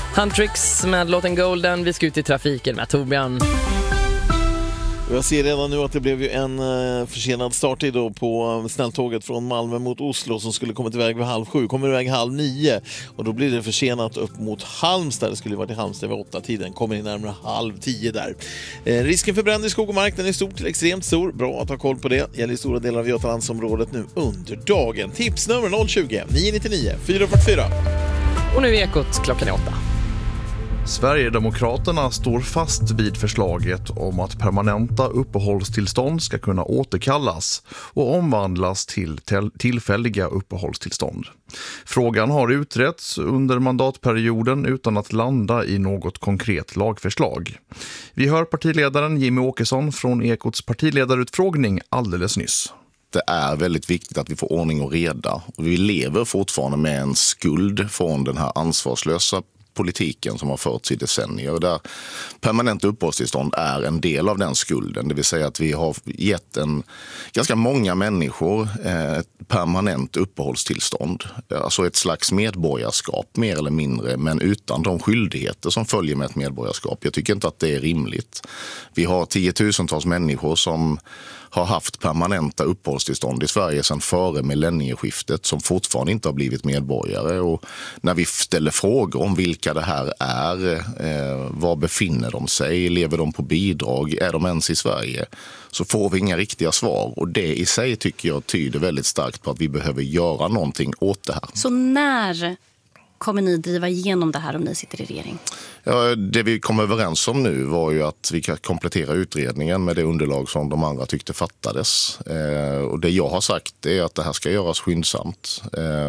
Huntrix med låten Golden. Vi ska ut i trafiken med Torbjörn. Jag ser redan nu att det blev ju en försenad starttid då på snälltåget från Malmö mot Oslo som skulle komma iväg vid 7:30. Kommer iväg 8:30 och då blir det försenat upp mot Halmstad. Det skulle varit i Halmstad vid 8-tiden. Kommer in närmare 9:30 där. Risken för bränder i skog och mark, den är stor till extremt stor. Bra att ha koll på det. Gäller i stora delar av Götalandsområdet nu under dagen. Tipsnummer 020-999 444. Och nu är Ekot klockan 8. Sverigedemokraterna står fast vid förslaget om att permanenta uppehållstillstånd ska kunna återkallas och omvandlas till tillfälliga uppehållstillstånd. Frågan har utretts under mandatperioden utan att landa i något konkret lagförslag. Vi hör partiledaren Jimmy Åkesson från Ekots partiledarutfrågning alldeles nyss. Det är väldigt viktigt att vi får ordning och reda. Och vi lever fortfarande med en skuld från den här ansvarslösa politiken som har förts i decennier, där permanent uppehållstillstånd är en del av den skulden. Det vill säga att vi har gett ganska många människor ett permanent uppehållstillstånd. Alltså ett slags medborgarskap mer eller mindre, men utan de skyldigheter som följer med ett medborgarskap. Jag tycker inte att det är rimligt. Vi har 10-tusentals människor som har haft permanenta uppehållstillstånd i Sverige sedan före millennieskiftet som fortfarande inte har blivit medborgare. Och när vi ställer frågor om vilka det här är, var befinner de sig, lever de på bidrag, är de ens i Sverige, så får vi inga riktiga svar. Och det i sig tycker jag tyder väldigt starkt på att vi behöver göra någonting åt det här. Så när kommer ni driva igenom det här om ni sitter i regering? Ja, det vi kom överens om nu var ju att vi kan komplettera utredningen med det underlag som de andra tyckte fattades. Och det jag har sagt är att det här ska göras skyndsamt.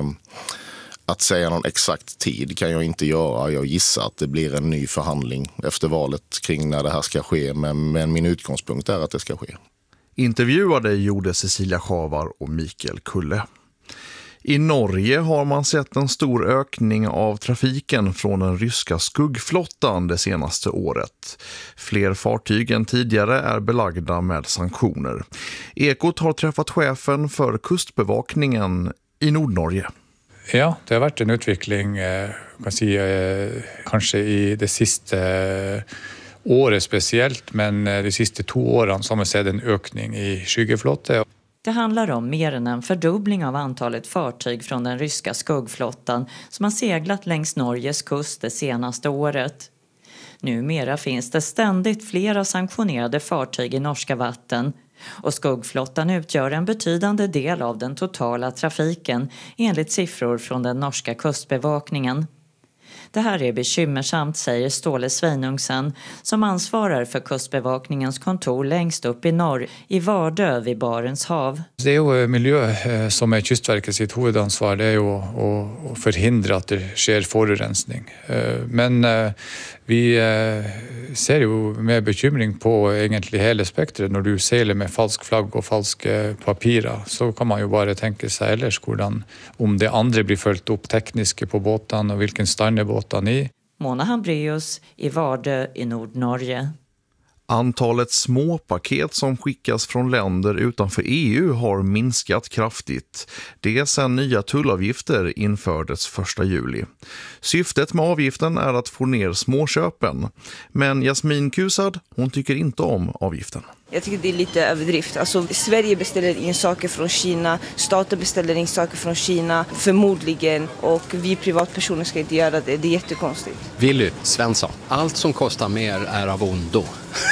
Att säga någon exakt tid kan jag inte göra. Jag gissar att det blir en ny förhandling efter valet kring när det här ska ske. Men min utgångspunkt är att det ska ske. Intervjuade gjorde Cecilia Schavar och Mikael Kulle. I Norge har man sett en stor ökning av trafiken från den ryska skuggflottan det senaste året. Fler fartyg än tidigare är belagda med sanktioner. Ekot har träffat chefen för kustbevakningen i Nordnorge. Ja, det har varit en utveckling kanske i det sista året speciellt, men de sista 2 åren så har man sett en ökning i skyggeflottan. Det handlar om mer än en fördubbling av antalet fartyg från den ryska skuggflottan som har seglat längs Norges kust det senaste året. Numera finns det ständigt flera sanktionerade fartyg i norska vatten och skuggflottan utgör en betydande del av den totala trafiken enligt siffror från den norska kustbevakningen. Det här är bekymmersamt, säger Ståle Sveinungsen som ansvarar för kustbevakningens kontor längst upp i norr i Vardö vid Barents hav. Det är ju miljö som är Kystverket sitt huvudansvar, det är ju att förhindra att det sker forurensning. Men vi ser ju med bekymring på egentligen hela spektret. När du seglar med falsk flagg och falska papirer så kan man ju bara tänka sig ellers om det andra blir följt upp tekniska på båten och vilken stand är båten i. Mona Hambrius i Vardö i Nordnorge. Antalet småpaket som skickas från länder utanför EU har minskat kraftigt. Det sedan nya tullavgifter infördes 1 juli. Syftet med avgiften är att få ner småköpen. Men Jasmin Kusad, hon tycker inte om avgiften. Jag tycker det är lite överdrift. Alltså, Sverige beställer in saker från Kina, staten beställer in saker från Kina, förmodligen. Och vi privatpersoner ska inte göra det. Det är jättekonstigt. Willy Svensson, allt som kostar mer är av ondo.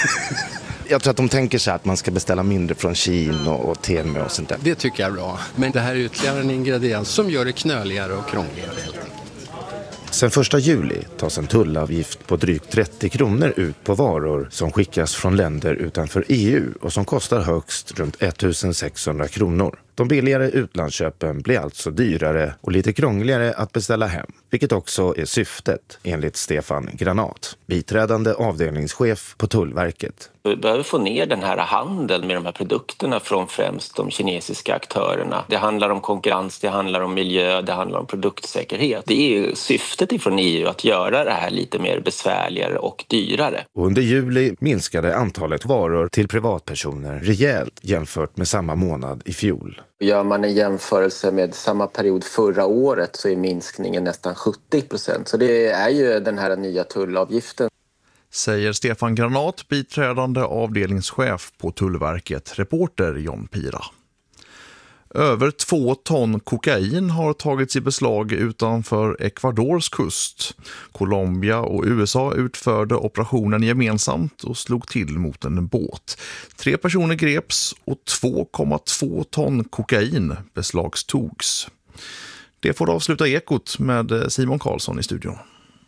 Jag tror att de tänker sig att man ska beställa mindre från Kina och Temu och sånt där. Det tycker jag är bra. Men det här är ytterligare en ingrediens som gör det knöligare och krångligare helt enkelt. Sen 1 juli tas en tullavgift på drygt 30 kronor ut på varor som skickas från länder utanför EU och som kostar högst runt 1600 kronor. De billigare utlandsköpen blir alltså dyrare och lite krångligare att beställa hem, vilket också är syftet enligt Stefan Granat, biträdande avdelningschef på Tullverket. Vi behöver få ner den här handeln med de här produkterna från främst de kinesiska aktörerna. Det handlar om konkurrens, det handlar om miljö, det handlar om produktsäkerhet. Det är ju syftet ifrån EU att göra det här lite mer besvärligare och dyrare. Och under juli minskade antalet varor till privatpersoner rejält jämfört med samma månad i fjol. Gör man en jämförelse med samma period förra året så är minskningen nästan 70%. Så det är ju den här nya tullavgiften. Säger Stefan Granat, biträdande avdelningschef på Tullverket, reporter John Pira. Över 2 ton kokain har tagits i beslag utanför Ecuadors kust. Colombia och USA utförde operationen gemensamt och slog till mot en båt. 3 personer greps och 2,2 ton kokain beslagstogs. Det får avsluta Ekot med Simon Karlsson i studion.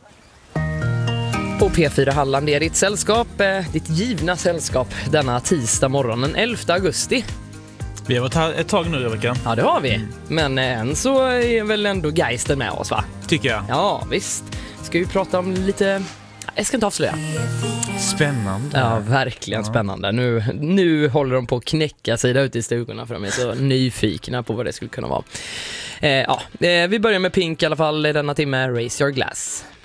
På P4 Halland är ditt sällskap, ditt givna sällskap denna tisdag morgon den 11 augusti. Vi har varit ett tag nu, Rebecka. Ja, det har vi. Men än så är väl ändå geisten med oss, va? Tycker jag. Ja, visst. Ska vi prata om lite... Jag ska inte avslöja. Spännande. Ja, verkligen spännande. Nu håller de på att knäcka sig där ute i stugorna för de är så nyfikna på vad det skulle kunna vara. Vi börjar med Pink i alla fall i denna timme. Raise Your Glass.